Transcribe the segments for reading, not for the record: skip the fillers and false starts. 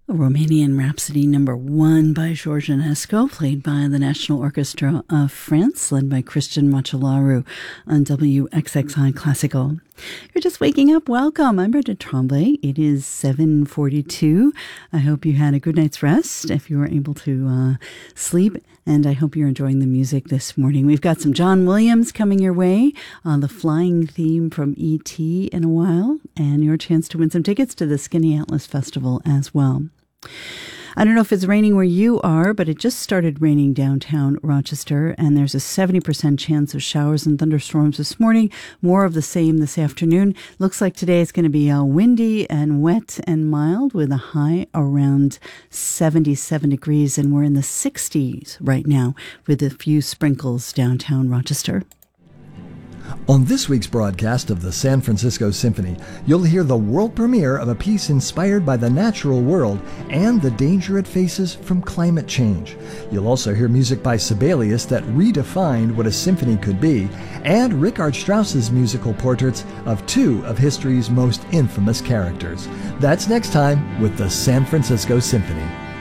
Romanian Rhapsody #1 by George Enescu, played by the National Orchestra of France, led by Cristian Machelaru on WXXI Classical. You're just waking up. Welcome. I'm Bridget Tremblay. It is 7:42. I hope you had a good night's rest if you were able to sleep, and I hope you're enjoying the music this morning. We've got some John Williams coming your way on the flying theme from E.T. in a while, and your chance to win some tickets to the Skinny Atlas Festival as well. I don't know if it's raining where you are, but it just started raining downtown Rochester, and there's a 70% chance of showers and thunderstorms this morning. More of the same this afternoon. Looks like today is going to be windy and wet and mild with a high around 77 degrees, and we're in the 60s right now with a few sprinkles downtown Rochester. On this week's broadcast of the San Francisco Symphony, you'll hear the world premiere of a piece inspired by the natural world and the danger it faces from climate change. You'll also hear music by Sibelius that redefined what a symphony could be, and Richard Strauss's musical portraits of two of history's most infamous characters. That's next time with the San Francisco Symphony.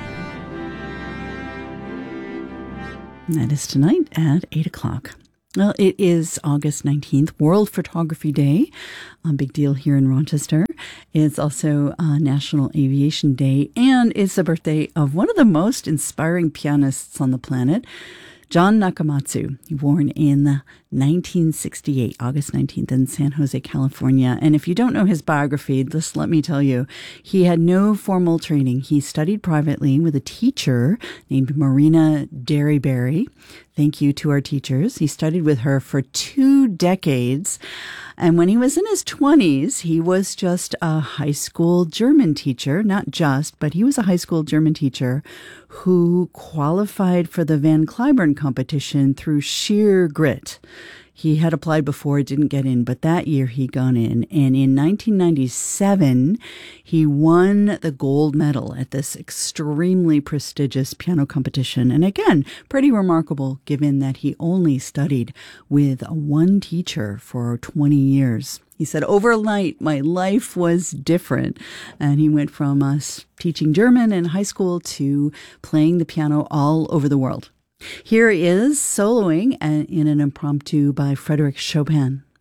And that is tonight at 8 o'clock. Well, it is August 19th, World Photography Day, a big deal here in Rochester. It's also National Aviation Day, and it's the birthday of one of the most inspiring pianists on the planet, John Nakamatsu, born in 1968, August 19th, in San Jose, California. And if you don't know his biography, just let me tell you, he had no formal training. He studied privately with a teacher named Marina Derryberry. Thank you to our teachers. He studied with her for 2 decades. And when he was in his 20s, he was just a high school German teacher, not just, but he was a high school German teacher who qualified for the Van Cliburn competition through sheer grit. He had applied before, didn't get in, but that year he got in. And in 1997, he won the gold medal at this extremely prestigious piano competition. And again, pretty remarkable given that he only studied with one teacher for 20 years. He said, overnight, my life was different. And he went from teaching German in high school to playing the piano all over the world. Here is soloing in an impromptu by Frédéric Chopin.